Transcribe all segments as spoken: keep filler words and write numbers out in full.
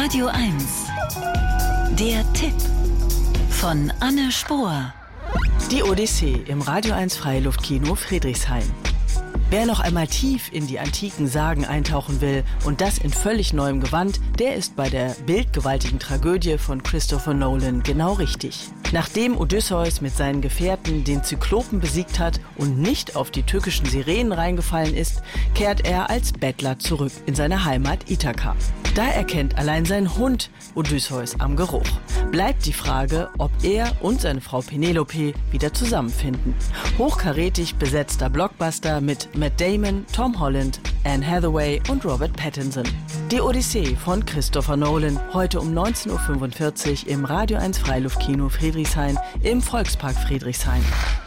Radio eins. Der Tipp von Anne Spohr. Die Odyssee im Radio eins Freiluftkino Friedrichshain. Wer noch einmal tief in die antiken Sagen eintauchen will und das in völlig neuem Gewand, der ist bei der bildgewaltigen Tragödie von Christopher Nolan genau richtig. Nachdem Odysseus mit seinen Gefährten den Zyklopen besiegt hat und nicht auf die tückischen Sirenen reingefallen ist, kehrt er als Bettler zurück in seine Heimat Ithaka. Da erkennt allein sein Hund Odysseus am Geruch. Bleibt die Frage, ob er und seine Frau Penelope wieder zusammenfinden. Hochkarätig besetzter Blockbuster mit Matt Damon, Tom Holland, Anne Hathaway und Robert Pattinson. Die Odyssee von Christopher Nolan, heute um neunzehn Uhr fünfundvierzig im Radio eins Freiluftkino Friedrichshain im Volkspark Friedrichshain.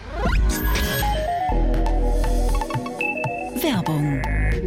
Werbung.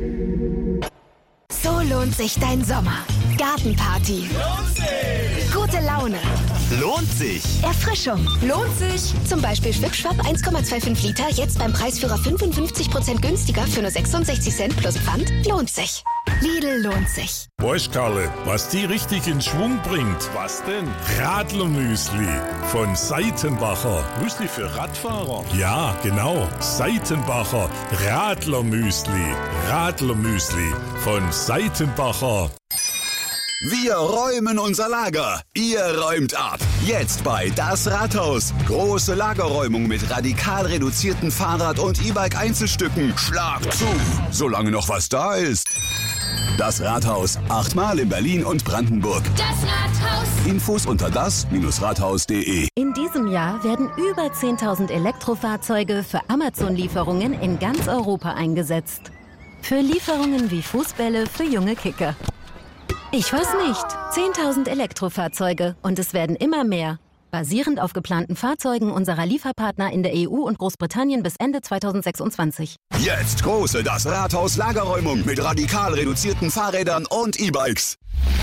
So lohnt sich dein Sommer. Gartenparty. Lohnt sich! Gute Laune. Lohnt sich! Erfrischung. Lohnt sich. Zum Beispiel Schwipschwapp eins Komma fünfundzwanzig Liter, jetzt beim Preisführer fünfundfünfzig Prozent günstiger für nur sechsundsechzig Cent plus Pfand. Lohnt sich. Lidl lohnt sich. Weißt Karle, was die richtig in Schwung bringt? Was denn? Radlermüsli von Seitenbacher. Müsli für Radfahrer? Ja, genau. Seitenbacher Radlermüsli. Radlermüsli von Seitenbacher. Wir räumen unser Lager. Ihr räumt ab. Jetzt bei Das Rathaus. Große Lagerräumung mit radikal reduzierten Fahrrad- und E-Bike-Einzelstücken. Schlag zu, solange noch was da ist. Das Rathaus. Achtmal in Berlin und Brandenburg. Das Rathaus. Infos unter das Rathaus punkt de. In diesem Jahr werden über zehntausend Elektrofahrzeuge für Amazon-Lieferungen in ganz Europa eingesetzt. Für Lieferungen wie Fußbälle für junge Kicker. Ich weiß nicht. zehntausend Elektrofahrzeuge und es werden immer mehr. Basierend auf geplanten Fahrzeugen unserer Lieferpartner in der E U und Großbritannien bis Ende zweitausendsechsundzwanzig. Jetzt große Das Rathaus Lagerräumung mit radikal reduzierten Fahrrädern und E-Bikes.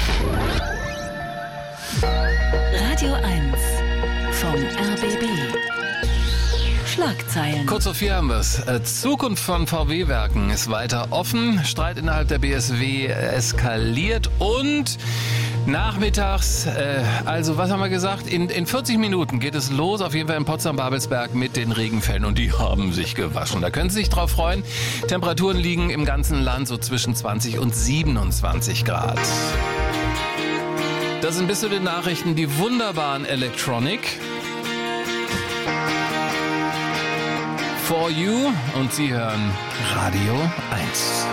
Radio eins vom R B B. Schlagzeilen. Kurz vor vier haben wir es. Zukunft von V W-Werken ist weiter offen. Streit innerhalb der B S W eskaliert und nachmittags, äh, also was haben wir gesagt? In, in vierzig Minuten geht es los, auf jeden Fall in Potsdam-Babelsberg mit den Regenfällen und die haben sich gewaschen. Da können Sie sich drauf freuen. Temperaturen liegen im ganzen Land so zwischen zwanzig und siebenundzwanzig Grad. Das sind bis zu den Nachrichten die wunderbaren Electronic. For You und Sie hören Radio eins.